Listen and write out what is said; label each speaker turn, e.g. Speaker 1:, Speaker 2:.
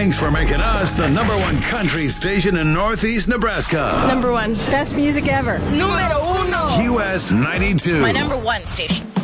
Speaker 1: Thanks for making us the #1 country station in Northeast Nebraska.
Speaker 2: #1.
Speaker 3: Best music ever.
Speaker 4: Número uno.
Speaker 1: US 92.
Speaker 4: My #1 station.